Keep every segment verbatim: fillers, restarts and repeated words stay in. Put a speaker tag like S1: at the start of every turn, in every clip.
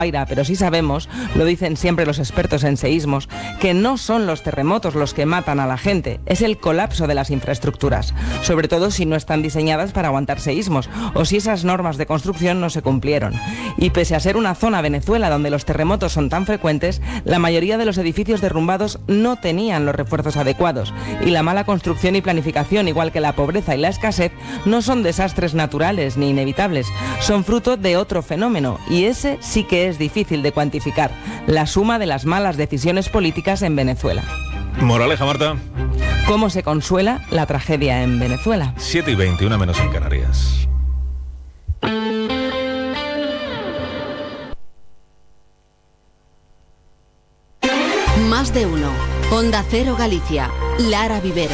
S1: pero sí sabemos, lo dicen siempre los expertos en seísmos, que no son los terremotos los que matan a la gente, es el colapso de las infraestructuras, sobre todo si no están diseñadas para aguantar seísmos o si esas normas de construcción no se cumplieron. Y pese a ser una zona, Venezuela, donde los terremotos son tan frecuentes, la mayoría de los edificios derrumbados no tenían los refuerzos adecuados y la mala construcción y planificación, igual que la pobreza y la escasez, no son desastres naturales ni inevitables, son fruto de otro fenómeno, y ese sí que es Es difícil de cuantificar, la suma de las malas decisiones políticas en Venezuela.
S2: Moraleja, Marta.
S1: ¿Cómo se consuela la tragedia en Venezuela?
S2: siete y veinte, una menos en Canarias.
S3: Más de uno. Onda Cero Galicia. Lara Vivero.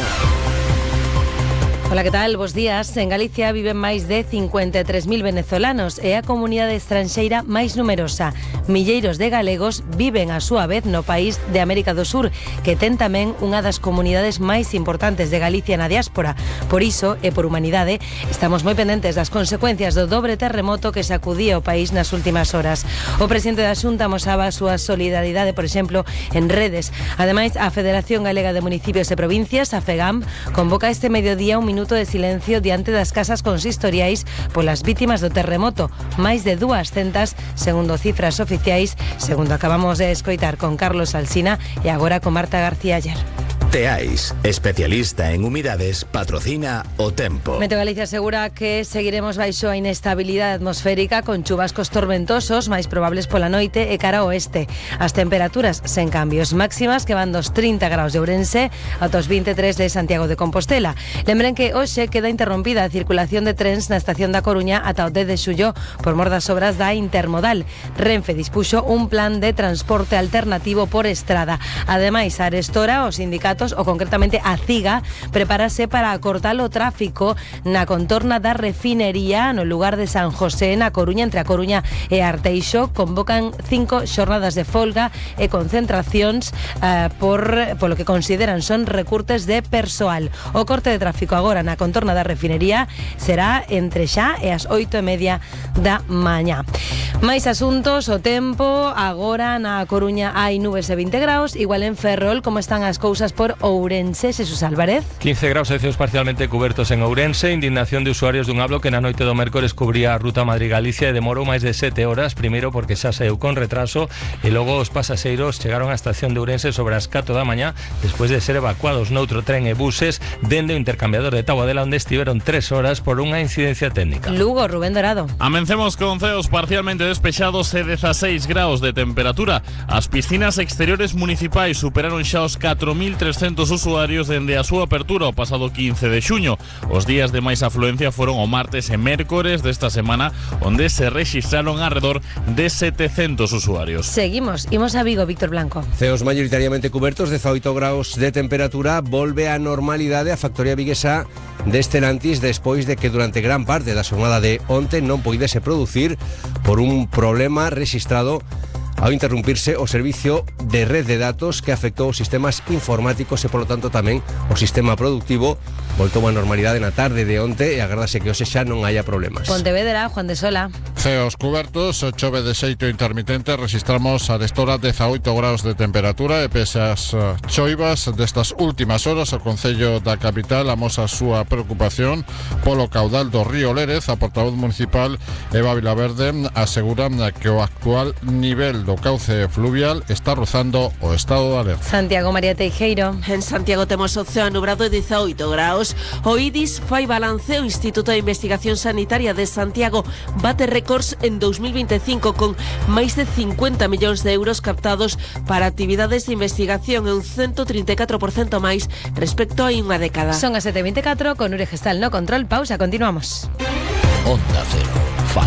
S4: Hola, que tal? Bos días. En Galicia viven máis de cincuenta e tres mil venezolanos e a comunidade estranxeira máis numerosa. Milleiros de galegos viven a súa vez no país de América do Sur, que ten tamén unha das comunidades máis importantes de Galicia na diáspora. Por iso, e por humanidade, estamos moi pendentes das consecuencias do dobre terremoto que sacudía o país nas últimas horas. O presidente da Xunta amosaba a súa solidaridade, por exemplo, en redes. Ademais, a Federación Galega de Municipios e Provincias, a FEGAM, convoca este mediodía un minuto de silencio diante das casas consistoriais polas vítimas do terremoto, máis de duascentas, segundo cifras oficiais, segundo acabamos de escoitar con Carlos Alsina e agora con Marta García Aller.
S5: Teais, especialista en humidades, patrocina o tempo.
S4: Meteo Galicia asegura que seguiremos baixo a inestabilidade atmosférica con chubascos tormentosos máis probables pola noite e cara ao oeste. As temperaturas sen cambios, máximas que van dos trinta graus de Ourense ata os vinte e tres de Santiago de Compostela. Lembren que hoxe queda interrompida a circulación de trens na estación da Coruña ata o dez de xullo por mor das obras da Intermodal. Renfe dispuxo un plan de transporte alternativo por estrada. Ademais, a Arestora, os sindicatos o concretamente a CIGA, prepárase para acortar o tráfico na contorna da refinería no lugar de San José, na Coruña, entre a Coruña e Arteixo. Convocan cinco xornadas de folga e concentracións uh, por polo que consideran son recurtes de persoal. O corte de tráfico agora na contorna da refinería será entre xa e as oito e media da mañá. Mais asuntos, o tempo. Agora na Coruña hai nubes e vinte graus, igual en Ferrol. Como están as cousas por Ourense, Jesús Álvarez?
S6: quince graus e ceos parcialmente cubertos en Ourense. Indignación de usuarios dun hablo que na noite do mércores cubría a ruta Madrid-Galicia e demorou máis de sete horas, primeiro porque xa saíu con retraso e logo os pasaxeiros chegaron á estación de Ourense sobre as catro da mañá despois de ser evacuados noutro tren e buses dende o intercambiador de Taboadela, onde estiveron tres horas por unha incidencia técnica.
S4: Lugo, Rubén Dorado.
S7: Amencemos con ceos parcialmente despexados e dezaseis graus de temperatura. As piscinas exteriores municipais superaron xa os catro mil trescentos usuarios dende a súa apertura o pasado quince de xuño. Os días de máis afluencia foron o martes e mércores desta semana, onde se rexistraron alrededor de setecentos usuarios.
S4: Seguimos, imos a Vigo, Víctor Blanco.
S8: Ceos mayoritariamente cubertos, dezaoito graus de temperatura. Volve a normalidade a factoría viguesa de Stellantis despois de que durante gran parte da xornada de onte non poidese producir por un problema rexistrado ao interrumpirse o servicio de red de datos que afectou os sistemas informáticos e, polo tanto, tamén o sistema productivo. Voltou a normalidade na tarde de onte e agardase que hoxe xa non haya problemas.
S4: Pontevedra, Juan de Sola.
S9: Ceos cubertos, chove de xeito intermitente, registramos a destora dezaoito graus de temperatura e pese as choivas destas últimas horas o Concello da Capital amosa a súa preocupación polo caudal do río Lérez. A portavoz municipal Eva Vilaverde asegura que o actual nivel do cauce fluvial está rozando o estado de alerta.
S4: Santiago, María Teijeiro.
S10: En Santiago temos o ceo nubrado de dezaoito graus. O I D I S fai balance. O Instituto de Investigación Sanitaria de Santiago bate récords en dos mil veinticinco con máis de cincuenta millóns de euros captados para actividades de investigación e un ciento trinta e catro por cento máis respecto a unha década.
S4: Son as sete e vinte e catro con Ure Gestal no control. Pausa, continuamos.
S5: Onda Cero.